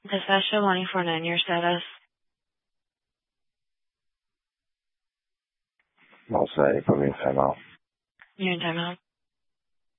Does that show 149 your status? I'll say, put me in timeout. You're in timeout?